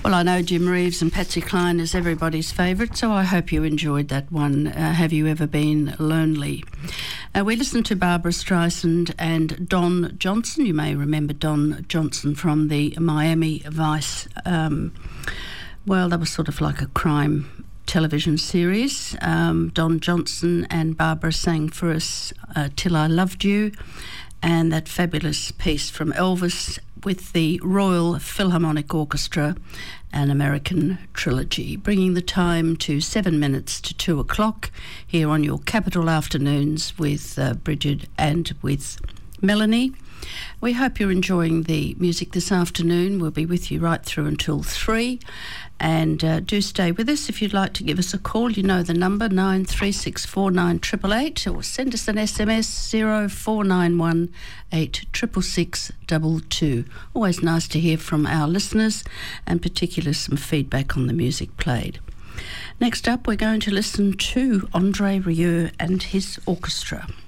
Well, I know Jim Reeves and Patsy Cline is everybody's favourite, so I hope you enjoyed that one. Have You Ever Been Lonely? We listened to Barbra Streisand and Don Johnson. You may remember Don Johnson from the Miami Vice. Well, that was sort of like a crime television series. Don Johnson and Barbara sang for us Till I Loved You, and that fabulous piece from Elvis with the Royal Philharmonic Orchestra, an American trilogy, bringing the time to 7 minutes to 2 o'clock here on your Capital Afternoons with Bridget and with Melanie. We hope you're enjoying the music this afternoon. We'll be with you right through until 3. And do stay with us. If you'd like to give us a call, you know the number, 93649888, or send us an SMS, 0491 8666622. Always nice to hear from our listeners, and particularly some feedback on the music played. Next up, we're going to listen to Andre Rieu and his orchestra.